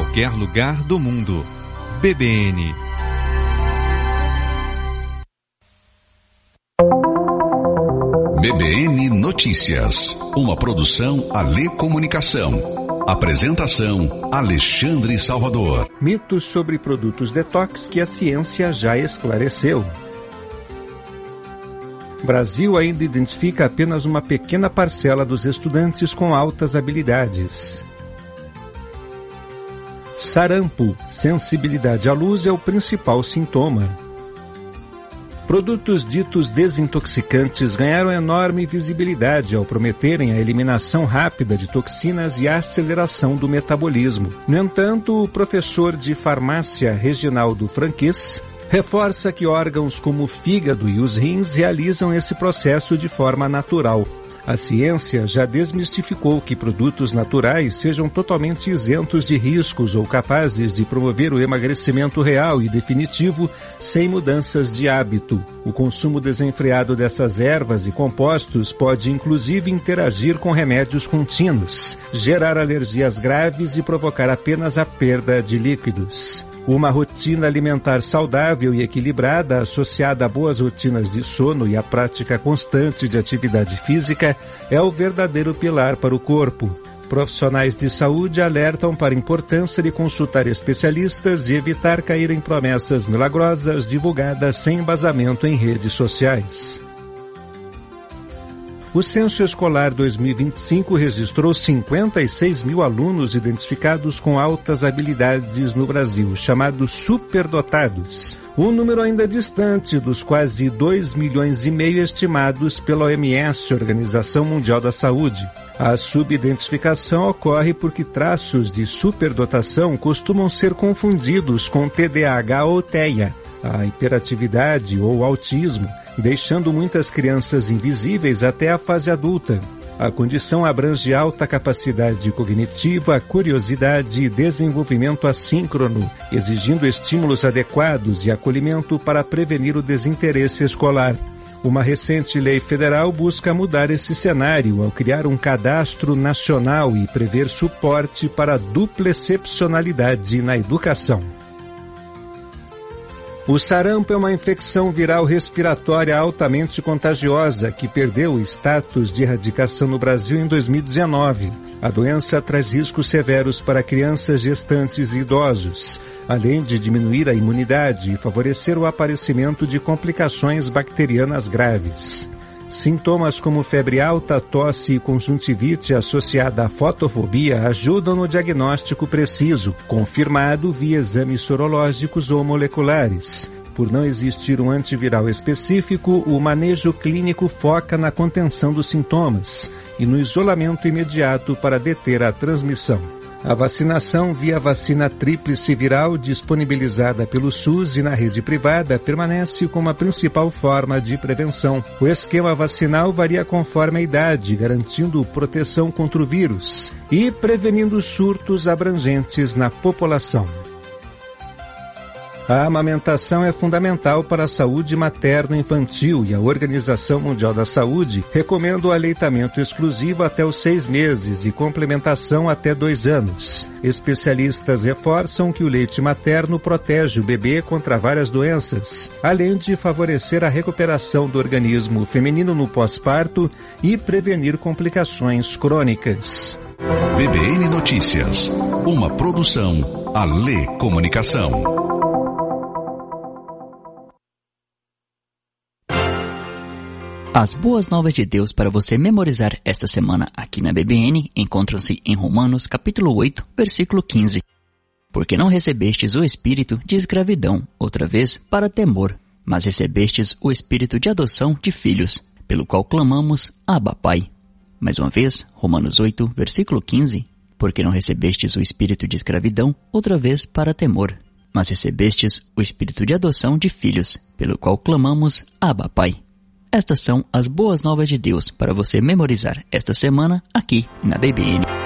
qualquer lugar do mundo. BBN. BBN Notícias, uma produção Alê Comunicação. Apresentação Alexandre Salvador. Mitos sobre produtos detox que a ciência já esclareceu. Brasil ainda identifica apenas uma pequena parcela dos estudantes com altas habilidades. Sarampo, sensibilidade à luz é o principal sintoma. Produtos ditos desintoxicantes ganharam enorme visibilidade ao prometerem a eliminação rápida de toxinas e a aceleração do metabolismo. No entanto, o professor de farmácia Reginaldo Franquez reforça que órgãos como o fígado e os rins realizam esse processo de forma natural. A ciência já desmistificou que produtos naturais sejam totalmente isentos de riscos ou capazes de promover o emagrecimento real e definitivo sem mudanças de hábito. O consumo desenfreado dessas ervas e compostos pode inclusive interagir com remédios contínuos, gerar alergias graves e provocar apenas a perda de líquidos. Uma rotina alimentar saudável e equilibrada, associada a boas rotinas de sono e a prática constante de atividade física, é o verdadeiro pilar para o corpo. Profissionais de saúde alertam para a importância de consultar especialistas e evitar cair em promessas milagrosas divulgadas sem embasamento em redes sociais. O Censo Escolar 2025 registrou 56 mil alunos identificados com altas habilidades no Brasil, chamados superdotados. Um número ainda distante dos quase 2,5 milhões estimados pela OMS, Organização Mundial da Saúde. A subidentificação ocorre porque traços de superdotação costumam ser confundidos com TDAH ou TEA, a hiperatividade ou autismo, deixando muitas crianças invisíveis até a fase adulta. A condição abrange alta capacidade cognitiva, curiosidade e desenvolvimento assíncrono, exigindo estímulos adequados e acolhimento para prevenir o desinteresse escolar. Uma recente lei federal busca mudar esse cenário ao criar um cadastro nacional e prever suporte para a dupla excepcionalidade na educação. O sarampo é uma infecção viral respiratória altamente contagiosa que perdeu o status de erradicação no Brasil em 2019. A doença traz riscos severos para crianças, gestantes e idosos, além de diminuir a imunidade e favorecer o aparecimento de complicações bacterianas graves. Sintomas como febre alta, tosse e conjuntivite associada à fotofobia ajudam no diagnóstico preciso, confirmado via exames sorológicos ou moleculares. Por não existir um antiviral específico, o manejo clínico foca na contenção dos sintomas e no isolamento imediato para deter a transmissão. A vacinação via vacina tríplice viral disponibilizada pelo SUS e na rede privada permanece como a principal forma de prevenção. O esquema vacinal varia conforme a idade, garantindo proteção contra o vírus e prevenindo surtos abrangentes na população. A amamentação é fundamental para a saúde materno-infantil e a Organização Mundial da Saúde recomenda o aleitamento exclusivo até os 6 meses e complementação até 2 anos. Especialistas reforçam que o leite materno protege o bebê contra várias doenças, além de favorecer a recuperação do organismo feminino no pós-parto e prevenir complicações crônicas. BBN Notícias, uma produção Alê Comunicação. As boas novas de Deus para você memorizar esta semana aqui na BBN encontram-se em Romanos capítulo 8, versículo 15. Porque não recebestes o espírito de escravidão, outra vez, para temor, mas recebestes o espírito de adoção de filhos, pelo qual clamamos, Abba, Pai. Mais uma vez, Romanos 8, versículo 15. Porque não recebestes o espírito de escravidão, outra vez, para temor, mas recebestes o espírito de adoção de filhos, pelo qual clamamos, Abba, Pai. Estas são as boas novas de Deus para você memorizar esta semana aqui na BBN.